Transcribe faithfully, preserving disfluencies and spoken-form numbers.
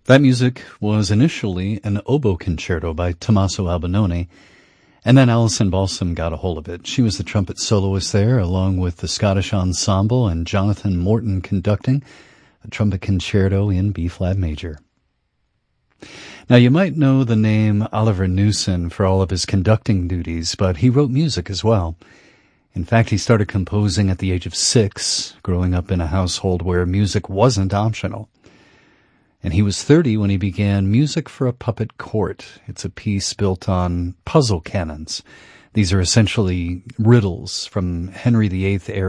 That music was initially an oboe concerto by Tommaso Albinoni, and then Alison Balsam got a hold of it. She was the trumpet soloist there, along with the Scottish Ensemble and Jonathan Morton conducting a trumpet concerto in B-flat major. Now, you might know the name Oliver Newson for all of his conducting duties, but he wrote music as well. In fact, he started composing at the age of six, growing up in a household where music wasn't optional. And he was thirty when he began Music for a Puppet Court. It's a piece built on puzzle cannons. These are essentially riddles from Henry the Eighth era